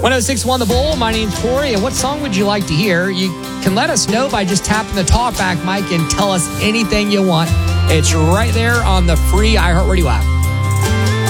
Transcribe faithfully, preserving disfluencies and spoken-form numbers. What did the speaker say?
one oh six point one The Bull, my name's Corey, and what song would you like to hear? You can let us know by just tapping the talkback mic and tell us anything you want. It's right there on the free iHeartRadio app.